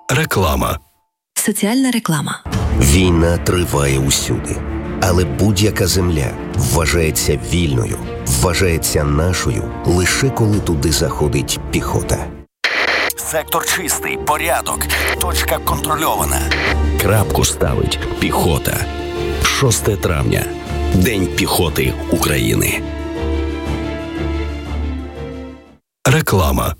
Реклама. Соціальна реклама. Війна триває усюди. Але будь-яка земля вважається вільною, вважається нашою, лише коли туди заходить піхота. Сектор чистий, порядок, точка контрольована. Крапку ставить піхота. 6 травня. День піхоти України. Реклама.